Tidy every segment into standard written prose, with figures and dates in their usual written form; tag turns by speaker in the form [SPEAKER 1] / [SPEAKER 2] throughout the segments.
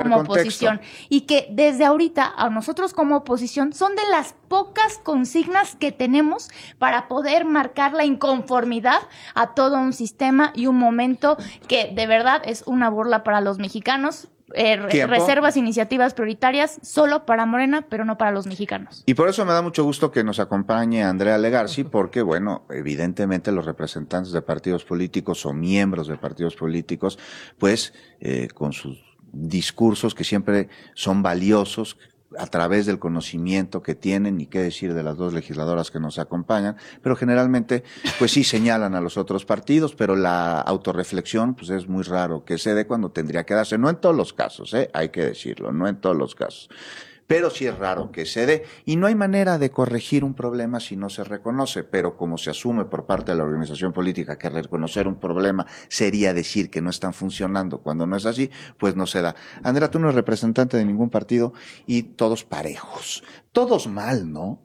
[SPEAKER 1] como oposición. Y que desde ahorita, a nosotros como oposición, son de las pocas consignas que tenemos para poder marcar la inconformidad a todo un sistema y un momento que de verdad es una burla para los mexicanos. Reservas iniciativas prioritarias solo para Morena, pero no para los mexicanos.
[SPEAKER 2] Y por eso me da mucho gusto que nos acompañe Andrea Legarci, porque, bueno, evidentemente los representantes de partidos políticos o miembros de partidos políticos, pues, con sus discursos que siempre son valiosos, a través del conocimiento que tienen, y qué decir de las dos legisladoras que nos acompañan, pero generalmente pues sí señalan a los otros partidos, pero la autorreflexión pues es muy raro que se dé cuando tendría que darse, no en todos los casos, hay que decirlo, no en todos los casos. Pero sí es raro que se dé, y no hay manera de corregir un problema si no se reconoce, pero como se asume por parte de la organización política que reconocer un problema sería decir que no están funcionando cuando no es así, pues no se da. Andrea, tú no eres representante de ningún partido y todos parejos. Todos mal, ¿no?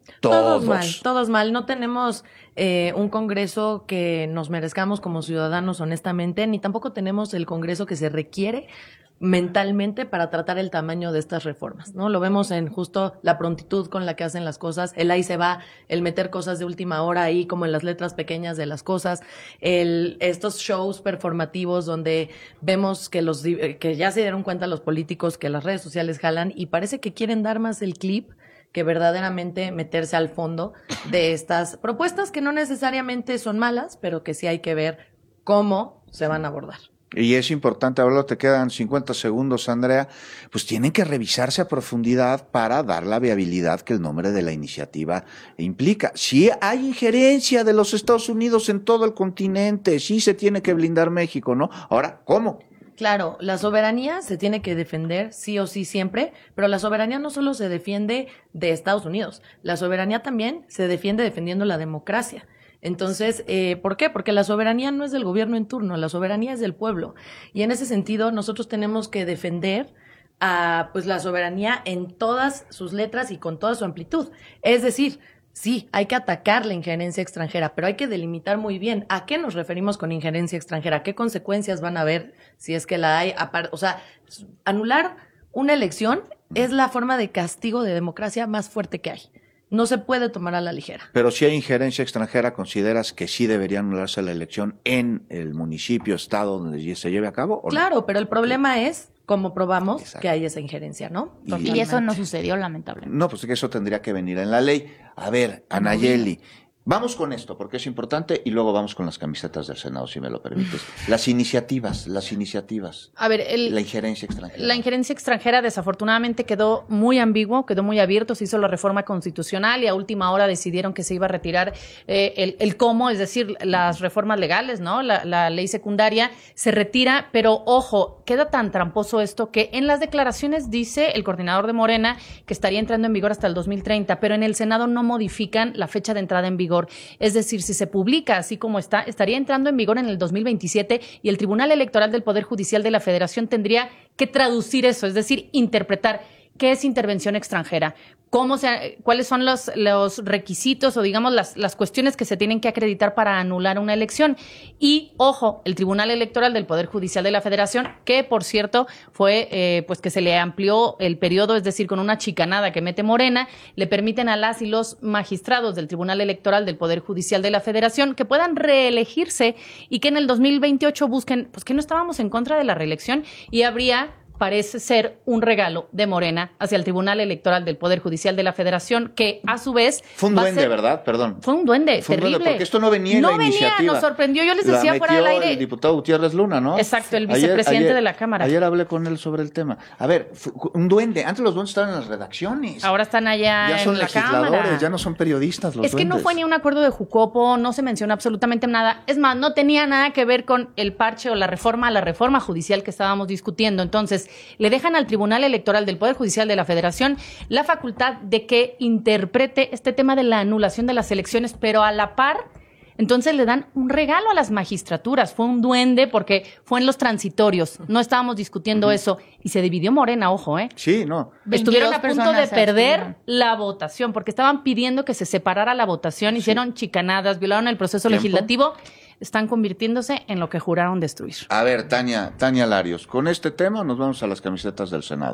[SPEAKER 3] Todos mal. No tenemos un Congreso que nos merezcamos como ciudadanos, honestamente, ni tampoco tenemos el Congreso que se requiere mentalmente para tratar el tamaño de estas reformas, ¿no? Lo vemos en justo la prontitud con la que hacen las cosas, el ahí se va, el meter cosas de última hora ahí como en las letras pequeñas de las cosas, estos shows performativos donde vemos que ya se dieron cuenta los políticos que las redes sociales jalan y parece que quieren dar más el clip que verdaderamente meterse al fondo de estas propuestas que no necesariamente son malas, pero que sí hay que ver cómo se van a abordar.
[SPEAKER 2] Y es importante, ahora te quedan 50 segundos, Andrea, pues tienen que revisarse a profundidad para dar la viabilidad que el nombre de la iniciativa implica. Sí hay injerencia de los Estados Unidos en todo el continente, sí se tiene que blindar México, ¿no? Ahora, ¿cómo?
[SPEAKER 3] Claro, la soberanía se tiene que defender sí o sí siempre, pero la soberanía no solo se defiende de Estados Unidos, la soberanía también se defiende defendiendo la democracia. Entonces, ¿por qué? Porque la soberanía no es del gobierno en turno, la soberanía es del pueblo. Y en ese sentido, nosotros tenemos que defender pues la soberanía en todas sus letras y con toda su amplitud. Es decir, sí, hay que atacar la injerencia extranjera, pero hay que delimitar muy bien a qué nos referimos con injerencia extranjera, qué consecuencias van a haber si es que la hay. O sea, anular una elección es la forma de castigo de democracia más fuerte que hay. No se puede tomar a la ligera.
[SPEAKER 2] Pero si hay injerencia extranjera, ¿consideras que sí debería anularse la elección en el municipio, estado donde se lleve a cabo? ¿O
[SPEAKER 3] claro,
[SPEAKER 2] no?
[SPEAKER 3] pero el problema es cómo probamos que hay esa injerencia, ¿no?
[SPEAKER 1] Y eso no sucedió, lamentablemente.
[SPEAKER 2] No, pues que eso tendría que venir en la ley. A ver, Anayeli, vamos con esto, porque es importante, y luego vamos con las camisetas del Senado, si me lo permites. Las iniciativas.
[SPEAKER 4] A ver,
[SPEAKER 2] la injerencia extranjera.
[SPEAKER 4] La injerencia extranjera desafortunadamente quedó muy ambiguo, quedó muy abierto, se hizo la reforma constitucional y a última hora decidieron que se iba a retirar el cómo, es decir, las reformas legales, ¿no? La ley secundaria se retira, pero ojo, queda tan tramposo esto que en las declaraciones dice el coordinador de Morena que estaría entrando en vigor hasta el 2030, pero en el Senado no modifican la fecha de entrada en vigor. Es decir, si se publica así como está, estaría entrando en vigor en el 2027 y el Tribunal Electoral del Poder Judicial de la Federación tendría que traducir eso, es decir, interpretar qué es intervención extranjera, cuáles son los requisitos o digamos las cuestiones que se tienen que acreditar para anular una elección. Y, ojo, el Tribunal Electoral del Poder Judicial de la Federación, que por cierto fue pues que se le amplió el periodo, es decir, con una chicanada que mete Morena, le permiten a las y los magistrados del Tribunal Electoral del Poder Judicial de la Federación que puedan reelegirse y que en el 2028 busquen, pues que no estábamos en contra de la reelección y habría, parece ser, un regalo de Morena hacia el Tribunal Electoral del Poder Judicial de la Federación, que a su vez
[SPEAKER 2] fue un duende, ¿verdad? Perdón.
[SPEAKER 4] Fue un duende, terrible.
[SPEAKER 2] Porque esto no venía en la iniciativa.
[SPEAKER 4] No venía, nos sorprendió. Yo les decía fuera del aire.
[SPEAKER 2] El diputado Gutiérrez Luna, ¿no?
[SPEAKER 4] Exacto, el vicepresidente de la Cámara.
[SPEAKER 2] Ayer hablé con él sobre el tema. A ver, un duende. Antes los duendes estaban en las redacciones.
[SPEAKER 4] Ahora están allá
[SPEAKER 2] ya son
[SPEAKER 4] en la
[SPEAKER 2] legisladores,
[SPEAKER 4] Cámara.
[SPEAKER 2] Ya no son periodistas los
[SPEAKER 4] Es que
[SPEAKER 2] duendes.
[SPEAKER 4] no fue ni un acuerdo de Jucopo, no se menciona absolutamente nada. Es más, no tenía nada que ver con el parche o la reforma judicial que estábamos discutiendo. Entonces, le dejan al Tribunal Electoral del Poder Judicial de la Federación la facultad de que interprete este tema de la anulación de las elecciones, pero a la par, entonces le dan un regalo a las magistraturas. Fue un duende porque fue en los transitorios. No estábamos discutiendo eso. Y se dividió Morena, ojo, ¿eh?
[SPEAKER 2] Sí, no.
[SPEAKER 4] Estuvieron a punto de perder la votación porque estaban pidiendo que se separara la votación, hicieron chicanadas, violaron el proceso legislativo. Están convirtiéndose en lo que juraron destruir.
[SPEAKER 2] A ver, Tania Larios, con este tema nos vamos a las camisetas del Senado.